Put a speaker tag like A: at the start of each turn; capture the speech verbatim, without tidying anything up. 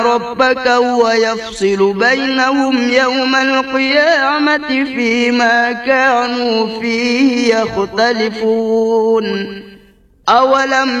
A: ربك ويفصل بينهم يوم القيامة فيما كانوا فيه يختلفون. أولم